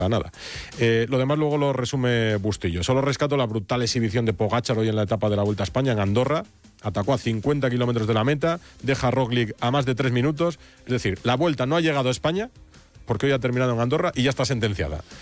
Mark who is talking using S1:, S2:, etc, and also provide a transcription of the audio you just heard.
S1: Nada. Lo demás luego lo resume Bustillo. Solo rescato la brutal exhibición de Pogačar hoy en la etapa de la Vuelta a España en Andorra. Atacó a 50 kilómetros de la meta, deja a Roglic a más de 3 minutos. Es decir, la Vuelta no ha llegado a España porque hoy ha terminado en Andorra y ya está sentenciada.